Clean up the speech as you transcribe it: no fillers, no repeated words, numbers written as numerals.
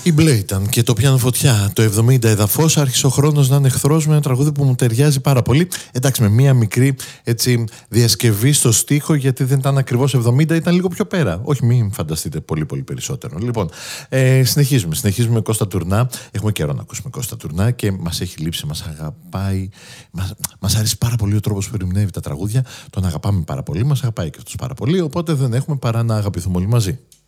Η Μπλε ήταν και το πιάνω φωτιά. Το 70 εδαφός άρχισε ο χρόνος να είναι εχθρός, με ένα τραγούδι που μου ταιριάζει πάρα πολύ. Εντάξει, με μία μικρή έτσι, διασκευή στο στίχο, γιατί δεν ήταν ακριβώς 70, ήταν λίγο πιο πέρα. Όχι, μην φανταστείτε πολύ περισσότερο. Λοιπόν, συνεχίζουμε με Κώστα Τουρνά. Έχουμε καιρό να ακούσουμε Κώστα Τουρνά και μας έχει λείψει, μας αγαπάει. Μας αρέσει πάρα πολύ ο τρόπος που ερμηνεύει τα τραγούδια. Τον αγαπάμε πάρα πολύ, μας αγαπάει και αυτός πάρα πολύ. Οπότε δεν έχουμε παρά να αγαπηθούμε όλοι μαζί.